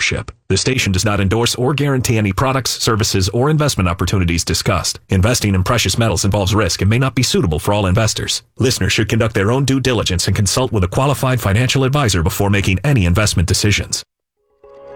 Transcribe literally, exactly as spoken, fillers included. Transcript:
ownership. The station does not endorse or guarantee any products, services, or investment opportunities discussed. Investing in precious metals involves risk and may not be suitable for all investors. Listeners should conduct their own due diligence and consult with a qualified financial advisor before making any investment decisions.